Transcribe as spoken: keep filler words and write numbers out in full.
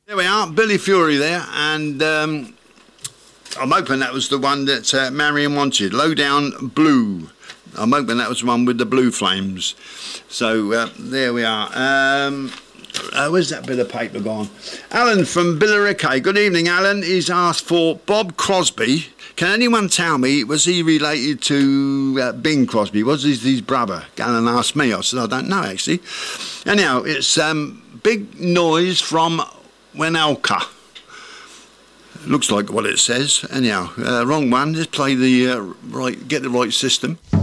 There we are, Billy Fury there, and um, I'm hoping that was the one that uh, Marion wanted. Low Down Blue. I'm hoping that was the one with the blue flames. So uh, there we are. Um, uh, where's that bit of paper gone? Alan from Billericay. Good evening, Alan. He's asked for Bob Crosby. Can anyone tell me, was he related to uh, Bing Crosby? Was he his brother? Alan asked me. I said, I don't know, actually. Anyhow, it's um, Big Noise from Wenelka. Looks like what it says. Anyhow, uh, wrong one. Let's play the uh, right, get the right system.